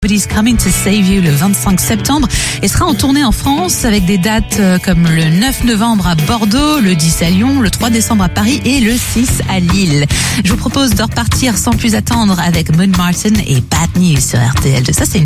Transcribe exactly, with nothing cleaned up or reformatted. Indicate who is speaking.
Speaker 1: Nobody's Coming to Save You le vingt-cinq septembre et sera en tournée en France avec des dates comme le neuf novembre à Bordeaux, le dix à Lyon, le trois décembre à Paris et le six à Lille. Je vous propose de repartir sans plus attendre avec Moon Martin et Bad News sur R T L deux. Ça, c'est